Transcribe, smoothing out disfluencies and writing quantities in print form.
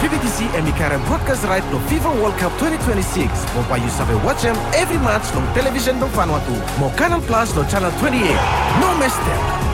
PBTC emikarang broadcast right no FIFA World Cup 2026. Mopa you sabe watch them every match on television do Vanuatu. Mo Canal Plus no channel 28. No mistake.